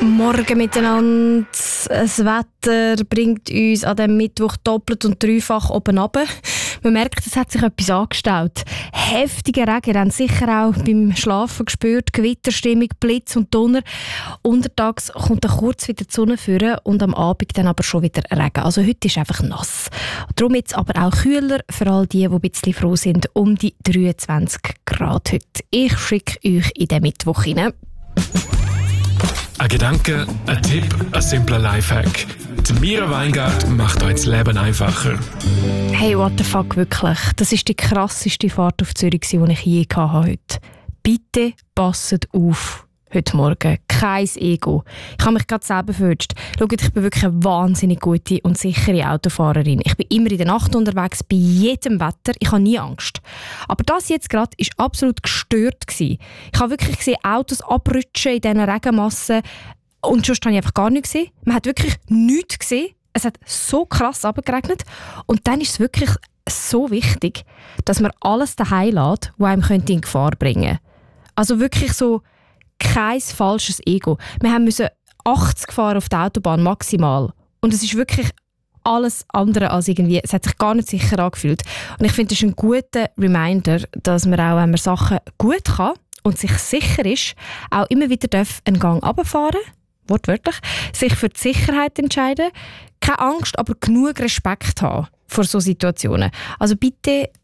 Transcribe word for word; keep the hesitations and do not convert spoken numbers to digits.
Morgen miteinander. Das Wetter bringt uns an diesem Mittwoch doppelt und dreifach oben runter. Man merkt, es hat sich etwas angestaut. Heftige Regen haben sicher auch beim Schlafen gespürt. Gewitterstimmung, Blitz und Donner. Untertags kommt dann kurz wieder die Sonne führen und am Abend dann aber schon wieder Regen. Also heute ist einfach nass. Darum jetzt aber auch kühler für all die, die ein bisschen froh sind, um die dreiundzwanzig Grad heute. Ich schicke euch in den Mittwoch rein. Ein Gedanke, ein Tipp, ein simpler Lifehack. Die Mira Weingart macht euch das Leben einfacher. Hey, what the fuck, wirklich. Das war die krasseste Fahrt auf Zürich, die ich je hatte heute. Bitte passet auf. Heute Morgen. Kein Ego. Ich habe mich gerade selber verwünscht. Schaut, ich bin wirklich eine wahnsinnig gute und sichere Autofahrerin. Ich bin immer in der Nacht unterwegs, bei jedem Wetter. Ich habe nie Angst. Aber das jetzt gerade war absolut gestört. Ich habe wirklich gesehen, Autos abrutschen in diesen Regenmassen. Und sonst habe ich einfach gar nichts gesehen. Man hat wirklich nichts gesehen. Es hat so krass runtergeregnet. Und dann ist es wirklich so wichtig, dass man alles daheim lässt, was einem in Gefahr bringen könnte. Also wirklich so kein falsches Ego. Wir haben müssen achtzig fahren auf der Autobahn maximal. Und es ist wirklich alles andere als irgendwie, es hat sich gar nicht sicher angefühlt. Und ich finde, das ist ein guter Reminder, dass man auch, wenn man Sachen gut kann und sich sicher ist, auch immer wieder darf einen Gang runterfahren, wortwörtlich, sich für die Sicherheit entscheiden, keine Angst, aber genug Respekt haben vor solchen Situationen. Also bitte